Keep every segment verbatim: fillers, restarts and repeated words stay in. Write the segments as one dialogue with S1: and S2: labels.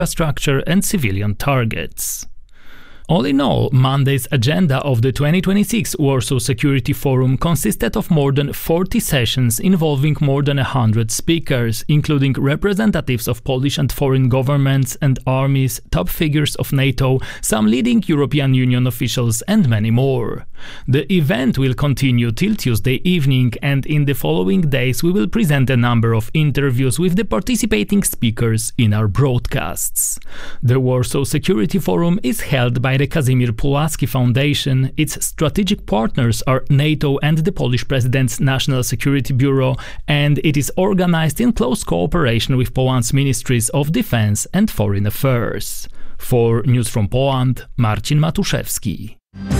S1: infrastructure and civilian targets. All in all, Monday's agenda of the twenty twenty-six Warsaw Security Forum consisted of more than forty sessions involving more than one hundred speakers, including representatives of Polish and foreign governments and armies, top figures of NATO, some leading European Union officials, and many more. The event will continue till Tuesday evening, and in the following days we will present a number of interviews with the participating speakers in our broadcasts. The Warsaw Security Forum is held by the Kazimierz Pułaski Foundation. Its strategic partners are NATO and the Polish President's National Security Bureau, and it is organized in close cooperation with Poland's Ministries of Defense and Foreign Affairs. For News from Poland, Marcin Matuszewski.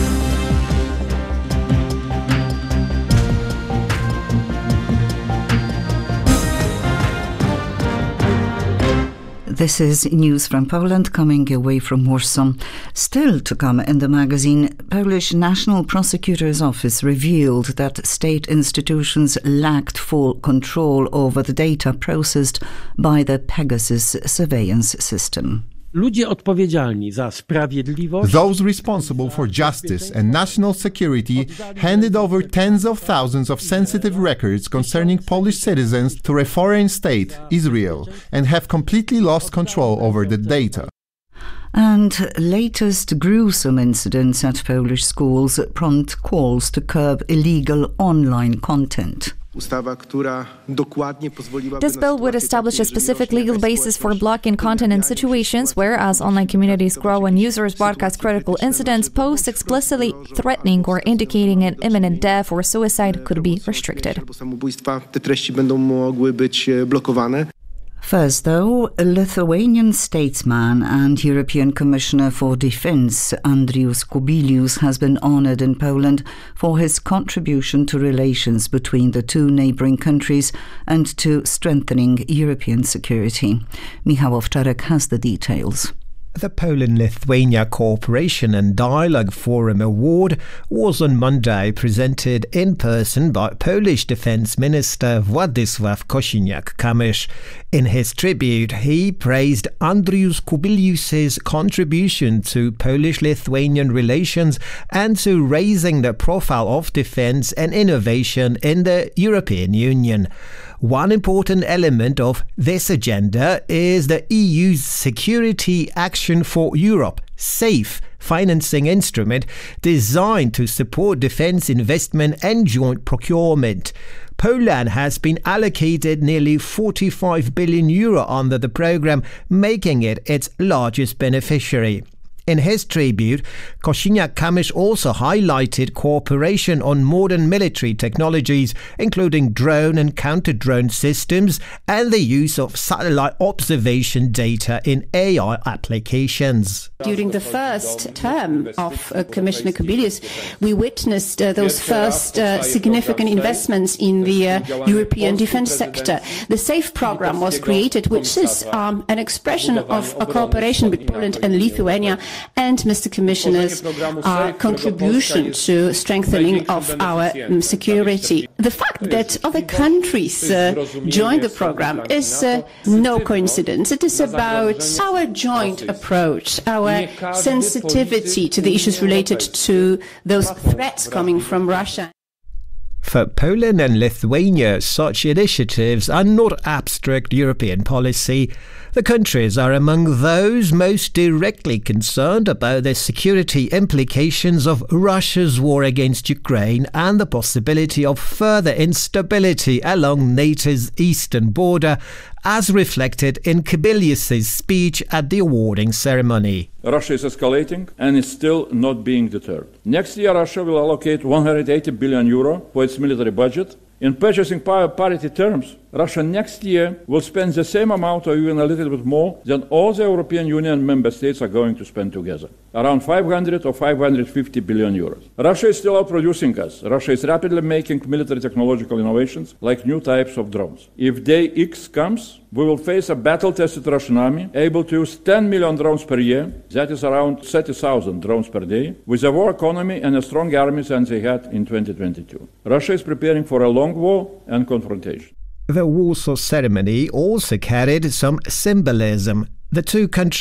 S2: This is News from Poland, coming away from Warsaw. Still to come in the magazine, Polish National Prosecutor's Office revealed that state institutions lacked full control over the data processed by the Pegasus surveillance system.
S3: Ludzie odpowiedzialni za sprawiedliwość,
S4: those responsible for justice and national security handed over tens of thousands of sensitive records concerning Polish citizens to a foreign state, Israel, and have completely lost control over the data.
S2: And latest gruesome incidents at Polish schools prompt calls to curb illegal online content.
S5: This bill would establish a specific legal basis for blocking content in situations where, as online communities grow and users broadcast critical incidents, posts explicitly threatening or indicating an imminent death or suicide could be restricted.
S2: First, though, a Lithuanian statesman and European Commissioner for Defence, Andrius Kubilius, has been honoured in Poland for his contribution to relations between the two neighbouring countries and to strengthening European security. Michał Owczarek has the details.
S6: The Poland-Lithuania Cooperation and Dialogue Forum Award was on Monday presented in person by Polish Defence Minister Władysław Kosiniak-Kamysz. In his tribute, he praised Andrius Kubilius's contribution to Polish-Lithuanian relations and to raising the profile of defence and innovation in the European Union. One important element of this agenda is the E U's Security Action for Europe, SAFE, financing instrument designed to support defence investment and joint procurement. Poland has been allocated nearly forty-five billion euro under the programme, making it its largest beneficiary. In his tribute, Kosiniak-Kamysz also highlighted cooperation on modern military technologies, including drone and counter-drone systems and the use of satellite observation data in A I applications.
S7: During the first term of uh, Commissioner Kubilius, we witnessed uh, those first uh, significant investments in the uh, European defence sector. The SAFE programme was created, which is um, an expression of a cooperation with Poland and Lithuania, and Mister Commissioner's uh, contribution to strengthening of our um, security. The fact that other countries uh, joined the programme is uh, no coincidence. It is about our joint approach, our sensitivity to the issues related to those threats coming from Russia.
S6: For Poland and Lithuania, such initiatives are not abstract European policy. The countries are among those most directly concerned about the security implications of Russia's war against Ukraine and the possibility of further instability along NATO's eastern border, as reflected in Kubilius's speech at the awarding ceremony.
S8: Russia is escalating and is still not being deterred. Next year, Russia will allocate one hundred eighty billion euro for its military budget. In purchasing power parity terms, Russia next year will spend the same amount or even a little bit more than all the European Union member states are going to spend together, around five hundred or five hundred fifty billion euros. Russia is still outproducing us. Russia is rapidly making military technological innovations like new types of drones. If day X comes, we will face a battle-tested Russian army able to use ten million drones per year, that is around thirty thousand drones per day, with a war economy and a strong army than they had in twenty twenty-two. Russia is preparing for a long war and confrontation.
S6: The Warsaw ceremony also carried some symbolism. The two countries